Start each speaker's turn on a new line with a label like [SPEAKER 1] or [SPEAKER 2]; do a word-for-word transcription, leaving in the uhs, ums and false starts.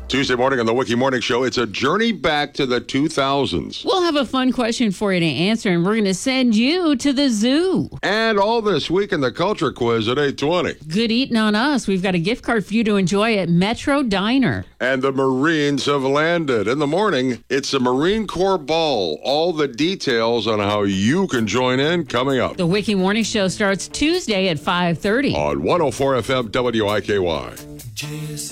[SPEAKER 1] Tuesday morning on the Wiki Morning Show, it's a journey back to the two thousands.
[SPEAKER 2] We'll have a fun question for you to answer, and we're going to send you to the zoo.
[SPEAKER 1] And all this week in the Culture Quiz at eight twenty.
[SPEAKER 2] Good eating on us. We've got a gift card for you to enjoy at Metro Diner.
[SPEAKER 1] And the Marines have landed. In the morning, it's a Marine Corps ball. All the details on how you can join in coming up.
[SPEAKER 2] The Wiki Morning Show starts Tuesday at five thirty.
[SPEAKER 1] On one oh four F M W I K Y.